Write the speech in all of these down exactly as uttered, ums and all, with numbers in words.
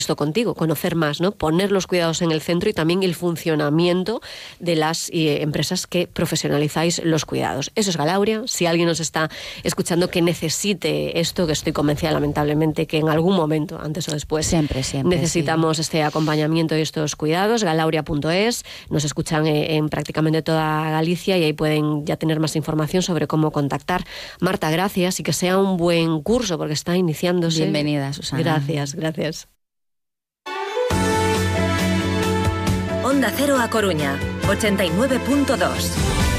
esto contigo, conocer más, ¿no? Poner los cuidados en el centro y también el funcionamiento de las eh, empresas que profesionalizáis los cuidados. Eso es Galauria. Si alguien nos está escuchando que necesite esto, que estoy convencida lamentablemente que en algún momento, antes o después, siempre, siempre, necesitamos sí. este acompañamiento y estos cuidados, galauria punto es, nos escuchan en, en prácticamente toda Galicia y ahí pueden ya tener más información sobre cómo contactar. Marta, gracias y que sea un buen curso porque está iniciándose. Bienvenida, Susana. Gracias, gracias. Onda Cero a Coruña, ochenta y nueve punto dos.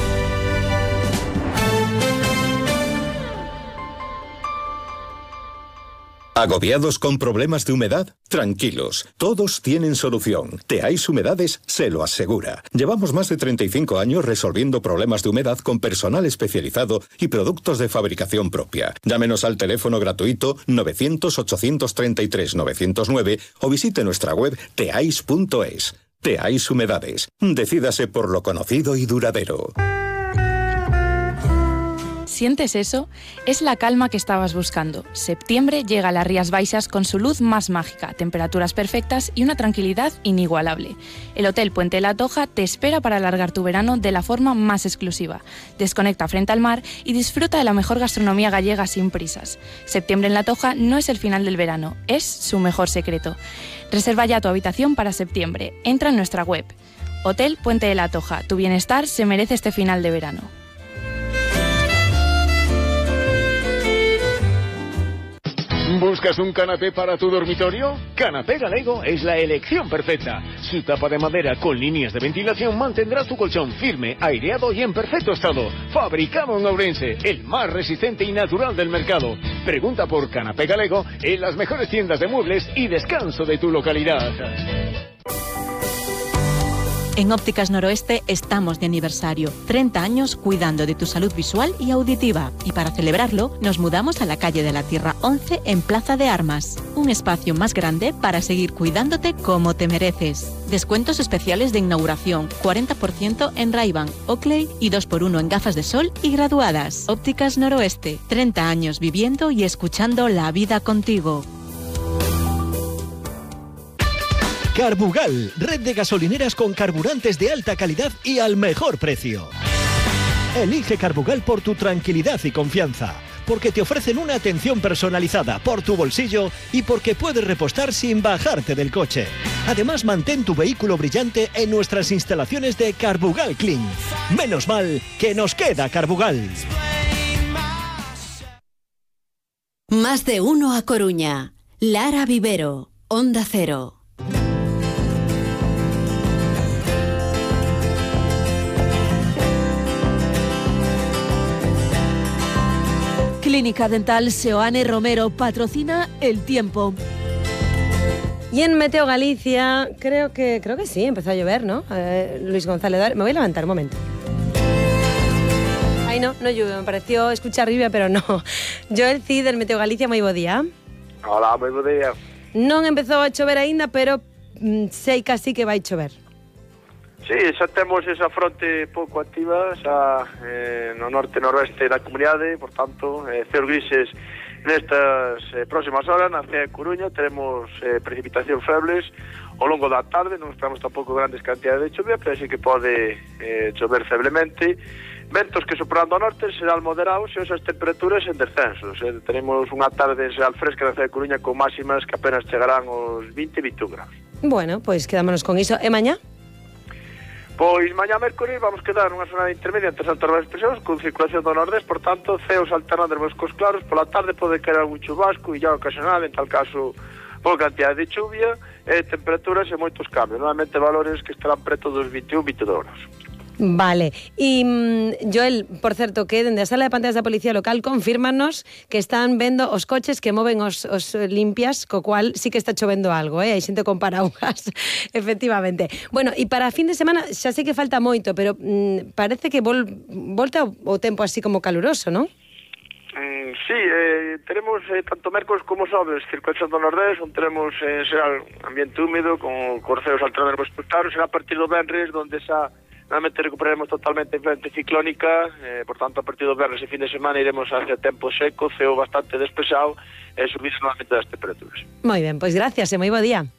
¿Agobiados con problemas de humedad? Tranquilos, todos tienen solución. Teais Humedades se lo asegura. Llevamos más de treinta y cinco años resolviendo problemas de humedad con personal especializado y productos de fabricación propia. Llámenos al teléfono gratuito novecientos, ochocientos treinta y tres, novecientos nueve o visite nuestra web teais punto es. Teais Humedades. Decídase por lo conocido y duradero. ¿Sientes eso? Es la calma que estabas buscando. Septiembre llega a las Rías Baixas con su luz más mágica, temperaturas perfectas y una tranquilidad inigualable. El Hotel Puente de la Toja te espera para alargar tu verano de la forma más exclusiva. Desconecta frente al mar y disfruta de la mejor gastronomía gallega sin prisas. Septiembre en la Toja no es el final del verano, es su mejor secreto. Reserva ya tu habitación para septiembre. Entra en nuestra web. Hotel Puente de la Toja. Tu bienestar se merece este final de verano. ¿Buscas un canapé para tu dormitorio? Canapé Galego es la elección perfecta. Su tapa de madera con líneas de ventilación mantendrá tu colchón firme, aireado y en perfecto estado. Fabricado en Ourense, el más resistente y natural del mercado. Pregunta por Canapé Galego en las mejores tiendas de muebles y descanso de tu localidad. En Ópticas Noroeste estamos de aniversario, treinta años cuidando de tu salud visual y auditiva. Y para celebrarlo, nos mudamos a la calle de la Tierra once en Plaza de Armas. Un espacio más grande para seguir cuidándote como te mereces. Descuentos especiales de inauguración, cuarenta por ciento en Ray-Ban, Oakley y dos por uno en gafas de sol y graduadas. Ópticas Noroeste, treinta años viviendo y escuchando la vida contigo. Carbugal, red de gasolineras con carburantes de alta calidad y al mejor precio. Elige Carbugal por tu tranquilidad y confianza, porque te ofrecen una atención personalizada por tu bolsillo y porque puedes repostar sin bajarte del coche. Además, mantén tu vehículo brillante en nuestras instalaciones de Carbugal Clean. Menos mal que nos queda Carbugal. Más de uno a Coruña. Lara Vivero, Onda Cero. Clínica Dental Seoane Romero patrocina El Tiempo. Y en Meteo Galicia, creo que creo que sí, empezó a llover, ¿no? Eh, Luis González, me voy a levantar un momento. Ay, no, no llueve, me pareció escuchar lluvia, pero no. Joel Cid, del Meteo Galicia, moi bo día. Hola, moi bo día. Non empezou a chover aínda, pero mm, sei casi que vai chover. Sí, xa temos esa fronte pouco activa xa eh, no norte-noroeste da comunidade, por tanto, eh, ceos grises nestas eh, próximas horas na cidade de Coruña. Teremos eh, precipitación febles ao longo da tarde, non esperamos tampouco grandes cantidades de chuvia, pero sí que pode eh, chover feblemente. Ventos que sopran do norte serán moderados e esas temperaturas en descensos. Eh, tenemos unha tarde en xeral fresca na cidade de Coruña con máximas que apenas chegarán aos vinte, veintiún grados. Bueno, pois pues quedámonos con iso. E mañá? Pois mañá mércoles vamos quedar nunha zona intermedia entre as altas baixas presións con circulación do nordés, por tanto, ceos alternando boscos claros. Pola tarde pode caer algún chubasco e ya ocasional, en tal caso, pouca cantidad de chuvia e temperaturas e moitos cambios. Normalmente valores que estarán preto dos veintiún, veintidós grados. Vale, e mm, Joel, por certo, que dende a sala de pantallas da Policía Local confírmanos que están vendo os coches que moven os, os limpias, co cual sí que está chovendo algo, eh? Hai xente con paraugas, efectivamente. Bueno, e para fin de semana xa sei que falta moito, pero mm, parece que vol, volta o, o tempo así como caluroso, non? Mm, sí, eh, tenemos eh, tanto mércoles como sobres circulación do nordés, onde tenemos eh, será ambiente húmido con corceos alternando boscos claros. Será a partir do venres donde xa normalmente recuperaremos totalmente a influencia ciclónica, eh, por tanto a partir do viernes e fin de semana iremos hacia tempo seco, ceo bastante despexado e subir normalmente das temperaturas. Moi ben, pois gracias e moi bo día.